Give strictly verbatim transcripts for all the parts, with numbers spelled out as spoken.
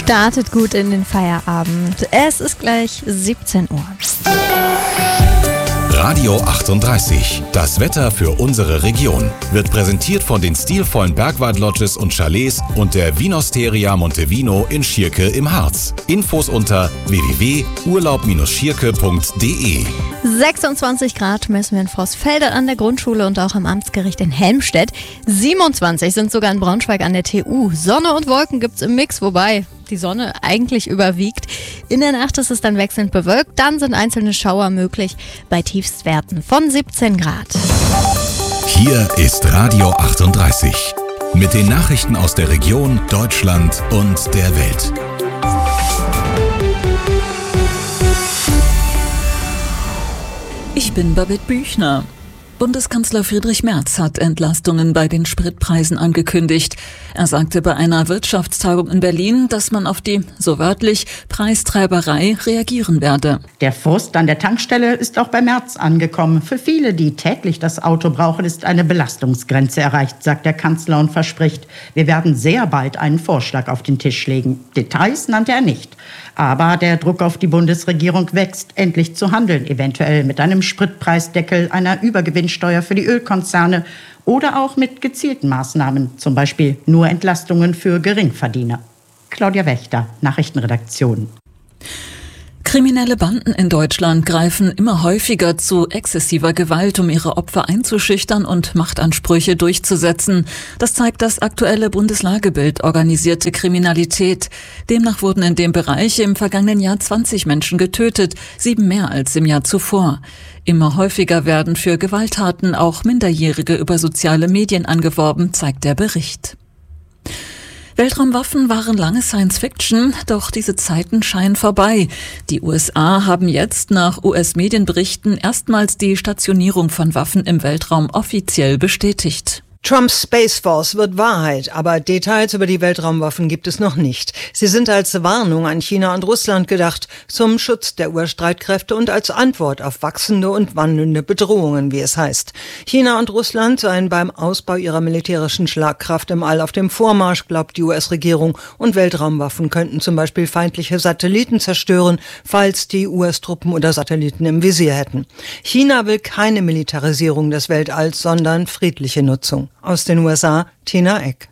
Startet gut in den Feierabend. Es ist gleich siebzehn Uhr. Radio achtunddreißig, das Wetter für unsere Region, wird präsentiert von den stilvollen Bergwald-Lodges und Chalets und der Vinosteria Montevino in Schierke im Harz. Infos unter w w w punkt urlaub schierke punkt d e. sechsundzwanzig Grad messen wir in Vorsfelde an der Grundschule und auch am Amtsgericht in Helmstedt. siebenundzwanzig sind sogar in Braunschweig an der T U. Sonne und Wolken gibt's im Mix, wobei die Sonne eigentlich überwiegt. In der Nacht ist es dann wechselnd bewölkt, dann sind einzelne Schauer möglich bei Tiefstwerten von siebzehn Grad. Hier ist Radio achtunddreißig mit den Nachrichten aus der Region, Deutschland und der Welt. Ich bin Babette Büchner. Bundeskanzler Friedrich Merz hat Entlastungen bei den Spritpreisen angekündigt. Er sagte bei einer Wirtschaftstagung in Berlin, dass man auf die, so wörtlich, Preistreiberei reagieren werde. Der Frust an der Tankstelle ist auch bei Merz angekommen. Für viele, die täglich das Auto brauchen, ist eine Belastungsgrenze erreicht, sagt der Kanzler und verspricht, wir werden sehr bald einen Vorschlag auf den Tisch legen. Details nannte er nicht. Aber der Druck auf die Bundesregierung wächst, endlich zu handeln, eventuell mit einem Spritpreisdeckel, einer Übergewinnsteuer für die Ölkonzerne oder auch mit gezielten Maßnahmen, zum Beispiel nur Entlastungen für Geringverdiener. Claudia Wächter, Nachrichtenredaktion. Kriminelle Banden in Deutschland greifen immer häufiger zu exzessiver Gewalt, um ihre Opfer einzuschüchtern und Machtansprüche durchzusetzen. Das zeigt das aktuelle Bundeslagebild organisierte Kriminalität. Demnach wurden in dem Bereich im vergangenen Jahr zwanzig Menschen getötet, sieben mehr als im Jahr zuvor. Immer häufiger werden für Gewalttaten auch Minderjährige über soziale Medien angeworben, zeigt der Bericht. Weltraumwaffen waren lange Science-Fiction, doch diese Zeiten scheinen vorbei. Die U S A haben jetzt nach U S-Medienberichten erstmals die Stationierung von Waffen im Weltraum offiziell bestätigt. Trumps Space Force wird Wahrheit, aber Details über die Weltraumwaffen gibt es noch nicht. Sie sind als Warnung an China und Russland gedacht, zum Schutz der Urstreitkräfte und als Antwort auf wachsende und wandelnde Bedrohungen, wie es heißt. China und Russland seien beim Ausbau ihrer militärischen Schlagkraft im All auf dem Vormarsch, glaubt die U S-Regierung, und Weltraumwaffen könnten zum Beispiel feindliche Satelliten zerstören, falls die U S-Truppen oder Satelliten im Visier hätten. China will keine Militarisierung des Weltalls, sondern friedliche Nutzung. Aus den U S A, Tina Eck.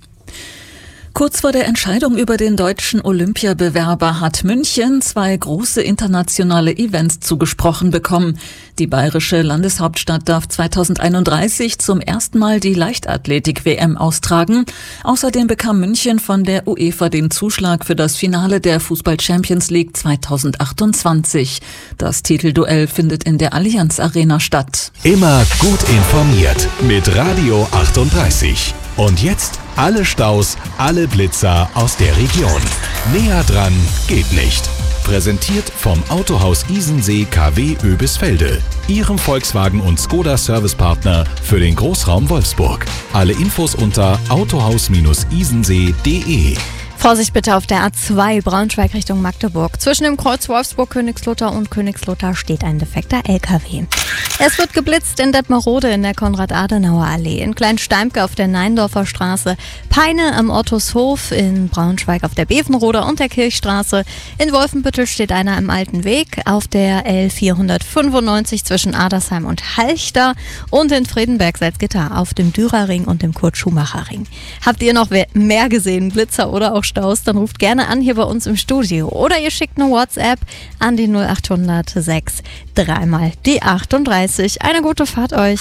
Kurz vor der Entscheidung über den deutschen Olympiabewerber hat München zwei große internationale Events zugesprochen bekommen. Die bayerische Landeshauptstadt darf zweitausendeinunddreißig zum ersten Mal die Leichtathletik-W M austragen. Außerdem bekam München von der UEFA den Zuschlag für das Finale der Fußball-Champions League zweitausendachtundzwanzig. Das Titelduell findet in der Allianz Arena statt. Immer gut informiert mit Radio achtunddreißig. Und jetzt alle Staus, alle Blitzer aus der Region. Näher dran geht nicht. Präsentiert vom Autohaus Isensee K W Oebisfelde, Ihrem Volkswagen und Skoda Servicepartner für den Großraum Wolfsburg. Alle Infos unter autohaus isensee punkt d e. Vorsicht bitte auf der A zwei Braunschweig Richtung Magdeburg. Zwischen dem Kreuz Wolfsburg-Königslutter und Königslutter steht ein defekter L K W. Es wird geblitzt in Detmerode in der Konrad-Adenauer-Allee, in Kleinsteimke auf der Neindorfer Straße, Peine am Ottushof, in Braunschweig auf der Bevenroder und der Kirchstraße. In Wolfenbüttel steht einer im Alten Weg, auf der L vierhundertfünfundneunzig zwischen Adersheim und Halchter und in Fredenberg-Salzgitter auf dem Dürerring und dem Kurt-Schumacher-Ring. Habt ihr noch mehr gesehen, Blitzer oder auch Staus, dann ruft gerne an hier bei uns im Studio. Oder ihr schickt eine WhatsApp an die null achthundert sechs dreimal die achtunddreißig. Eine gute Fahrt euch.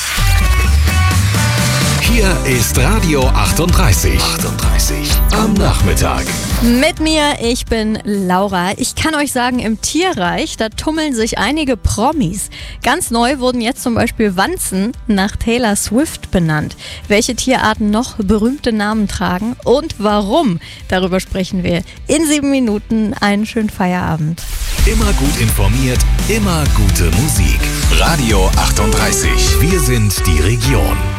Hier ist Radio achtunddreißig. achtunddreißig am Nachmittag. Mit mir, ich bin Laura. Ich kann euch sagen, im Tierreich, da tummeln sich einige Promis. Ganz neu wurden jetzt zum Beispiel Wanzen nach Taylor Swift benannt. Welche Tierarten noch berühmte Namen tragen und warum? Darüber sprechen wir in sieben Minuten. Einen schönen Feierabend. Immer gut informiert, immer gute Musik. Radio achtunddreißig. Wir sind die Region.